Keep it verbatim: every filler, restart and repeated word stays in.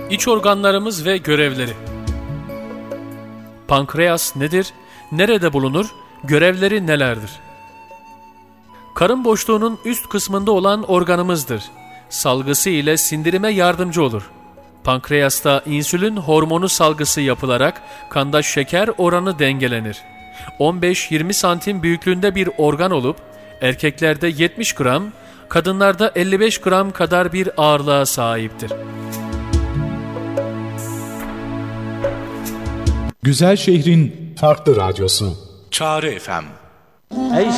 İç organlarımız ve görevleri. Pankreas nedir? Nerede bulunur? Görevleri nelerdir? Karın boşluğunun üst kısmında olan organımızdır. Salgısı ile sindirime yardımcı olur. Pankreasta insülin hormonu salgısı yapılarak kanda şeker oranı dengelenir. on beş yirmi santim büyüklüğünde bir organ olup erkeklerde yetmiş gram, kadınlarda elli beş gram kadar bir ağırlığa sahiptir. Güzel şehrin farklı radyosu. Çağrı F M. Ey